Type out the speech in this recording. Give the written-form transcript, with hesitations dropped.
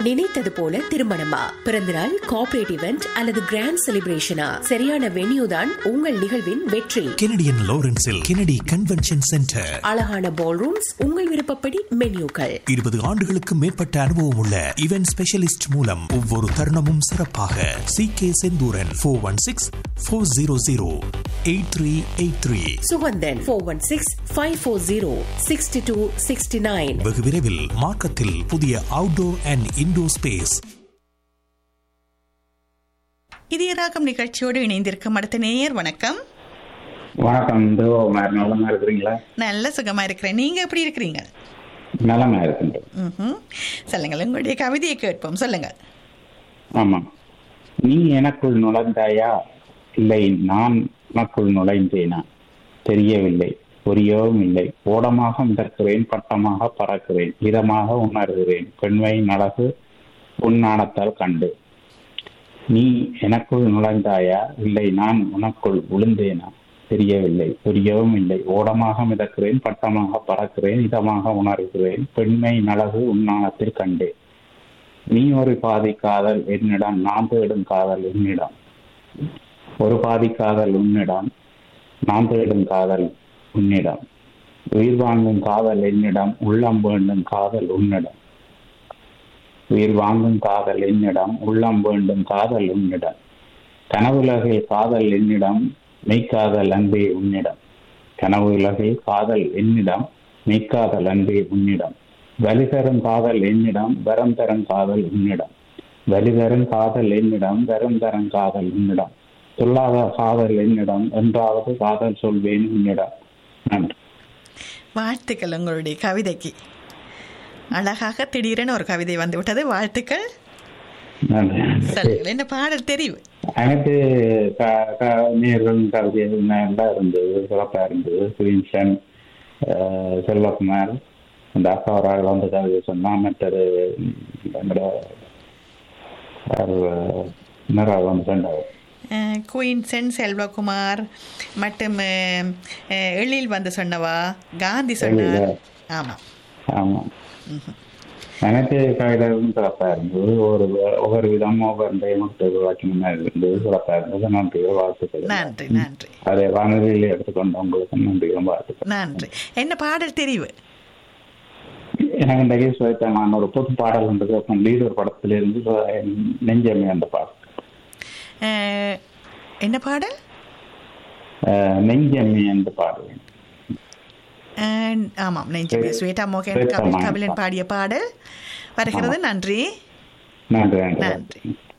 நினைத்தது போல திருமணமா, பிறந்தநாள், கார்ப்பரேட் இவெண்ட் அல்லது கிராண்ட் செலிப்ரேஷனா? சரியான வென்யூ தான் உங்கள் நிகழ்வின் வெற்றி. Canadian லாரன்ஸில் Kennedy convention centre. அழகான பால் ரூம்ஸ், உங்கள் விருப்பப்படி மென்யூக்கள். 20 ஆண்டுகளுக்கு மேற்பட்ட அனுபவம் உள்ள இவென்ட் ஸ்பெஷலிஸ்ட் மூலம் ஒவ்வொரு தருணமும் சிறப்பாக. CK செந்தூரன் 416-400-8383. சுகந்தன் 416-540-6269. வெகு விரைவில் மார்க்கத்தில் புதிய அவுட்டோர் அண்ட் இன்டோர் ஸ்பேஸ். இதய ராகம் நிகழ்ச்சியோடு இணைந்திருக்கும் அடுத்த நேயர். வணக்கம். வணக்கம். நலமா இருக்கிறீங்களா? நல்ல சுகமா இருக்கிறேன். நீங்க எப்படி இருக்கிறீங்க? நலமா இருக்கின்றோம். சொல்லுங்கள், உங்களுடைய கவிதையை கேட்போம். சொல்லுங்க. ஆமா. நீ எனக்குள் நுழைந்தாயா, இல்லை நான் உனக்குள் நுழைந்தேனா? தெரியவில்லை, புரியவும் இல்லை. ஓடமாக மிதக்கிறேன், பட்டமாக பறக்கிறேன், இதமாக உணர்கிறேன், பெண்மையின் அழகு உன்னானத்தால் கண்டு. நீ எனக்குள் நுழைந்தாயா, இல்லை நான் உனக்குள் விழுந்தேனா? தெரியவில்லை, புரியவும் இல்லை. ஓடமாக மிதக்கிறேன், பட்டமாக பறக்கிறேன், இதமாக உணர்கிறேன், பெண்மையின் அழகு உன்னானத்தில் கண்டு. நீ ஒரு பாதி காதல் என்னிடம், நான் தேடும் காதல் உன்னிடம். ஒரு பாதி காதல் உன்னிடம், நான் தேடும் காதல் உன்னிடம். உயிர் வாங்கும் காதல் என்னிடம், உள்ளம் வேண்டும் காதல் உன்னிடம். உயிர் வாங்கும் காதல் என்னிடம், உள்ளம் வேண்டும் காதல் உன்னிடம். கனவுலகில் காதல் என்னிடம், மெய்க்காதல் அன்பே உன்னிடம். கனவுலகில் காதல் என்னிடம், மெய்க்காதல் அன்பே உன்னிடம். வலிதரும் காதல் என்னிடம், வரம் தரும் காதல் உன்னிடம். வலிதரும் காதல் என்னிடம், வரம் தரும் காதல் உன்னிடம். சொல்லாத காதல் என்னிடம், என்றாவது காதல் சொல்வேன் உன்னிடம். நன்றி. வாழ்த்துக்கள் உங்களுடைய கவிதைக்கு. அழகாக திடீரென ஒரு கவிதை வந்து விட்டது. வாழ்த்துக்கள். நன்றி. சொல்லுங்கள், என்ன பாடல் தெரிவு? எனக்கு நேர்கள் கவிதை நல்லா இருந்தது, சிறப்பா இருந்தது. குயின்சன், செல்வகுமார், இந்த அக்கா ஒரு ஆள் வந்து கவிதை சொன்னா, மற்றது வந்து சொன்னார். குயின்சன், செல்வகுமார் மற்றும் எழில் வந்து சொன்னவா, காந்தி சொன்னார். ஆமாம் ஆமாம். எனக்கு கவிதையும் சிறப்பா இருந்தது. ஒவ்வொரு விதமும் ஒவ்வொரு வாக்கியமா இருந்தது, சிறப்பா இருந்தது. நன்றிகள், வாழ்த்துக்கள். நன்றி நன்றி. அதை வானொலியில் எடுத்துக்கொண்ட உங்களுக்கு நன்றிகளும் வாழ்த்துக்கள். நன்றி. என்ன பாடல் தெரிவு? எனக்கு இன்றைக்கு சுயத்தமான ஒரு புது பாடல் இருந்தது. லீடர் படத்திலிருந்து நெஞ்சமே அந்த பாடல். என்ன பாடல்? நெஞ்சமே அந்த பாடல். ஆமாம், நெஞ்சமே. ஸ்வேதா மோகன், கபிலன் பாடிய பாடல் வருகிறது. நன்றி நன்றி. நன்றி.